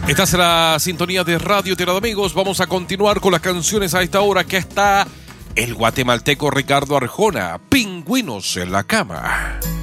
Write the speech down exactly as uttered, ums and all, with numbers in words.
Estás en la sintonía de Radio Tierra de Amigos. Vamos a continuar con las canciones a esta hora, que está el guatemalteco Ricardo Arjona, Pingüinos en la Cama.